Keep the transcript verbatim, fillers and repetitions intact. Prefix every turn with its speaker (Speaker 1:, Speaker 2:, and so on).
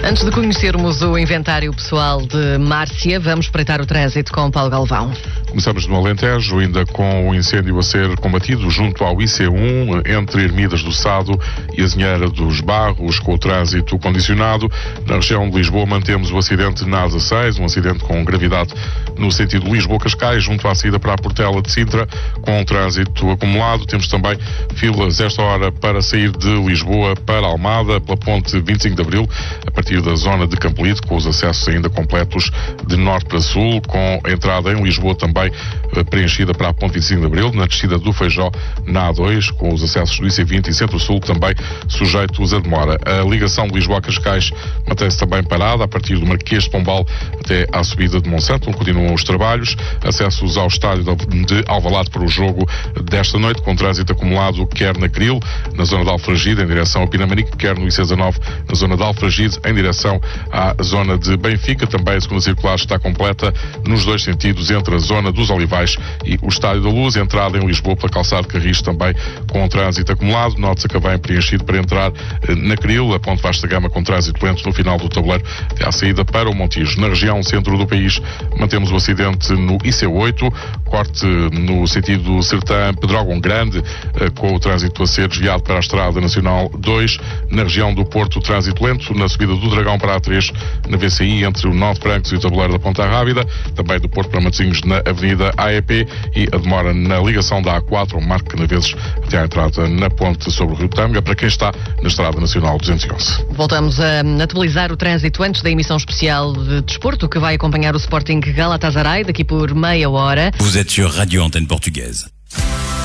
Speaker 1: Antes de conhecermos o inventário pessoal de Márcia, vamos espreitar o trânsito com Paulo Galvão.
Speaker 2: Começamos no Alentejo, ainda com o incêndio a ser combatido junto ao I C um, entre Ermidas do Sado e Azinheira dos Barros, com o trânsito condicionado. Na região de Lisboa mantemos o acidente na A dezasseis, um acidente com gravidade no sentido Lisboa-Cascais, junto à saída para a Portela de Sintra, com o trânsito acumulado. Temos também filas esta hora para sair de Lisboa para Almada, pela ponte vinte e cinco de Abril, a partir da zona de Campolide, com os acessos ainda completos de norte para sul, com a entrada em Lisboa também preenchida para a ponte vinte e cinco de Abril, na descida do Feijó, na A dois, com os acessos do I C vinte e Centro-Sul também sujeitos a demora. A ligação de Lisboa a Cascais mantém-se também parada, a partir do Marquês de Pombal até à subida de Monsanto, onde continuam os trabalhos. Acessos ao estádio de Alvalade para o jogo desta noite, com trânsito acumulado quer na Cril, na zona de Alfragide, em direção ao Pinamanique, quer no I C dezanove, na zona de Alfragide, em direção à zona de Benfica. Também a segunda circular está completa nos dois sentidos, entre a zona dos Olivais e o Estádio da Luz. Entrada em Lisboa pela calçada de Carris também com o trânsito acumulado. Note-se que vem preenchido para entrar na Cril, a Ponte Vasta Gama com trânsito lento no final do tabuleiro até à saída para o Montijo. Na região centro do país mantemos o acidente no I C oito, corte no sentido Sertã-Pedrógão Grande, com o trânsito a ser desviado para a Estrada Nacional dois. Na região do Porto, trânsito lento na subida do Dragão para a A três, na V C I, entre o Nó de Francos e o tabuleiro da Ponta Rábida, também do Porto para Matosinhos na Avenida A E P, e a demora na ligação da A quatro, marco canaveses, até à entrada na ponte sobre o Rio Tâmega, para quem está na Estrada Nacional duzentos e onze.
Speaker 1: Voltamos a atualizar o trânsito antes da emissão especial de desporto, que vai acompanhar o Sporting Galatasaray daqui por meia hora.
Speaker 3: Vous êtes sur Radio Antenne Portugaise.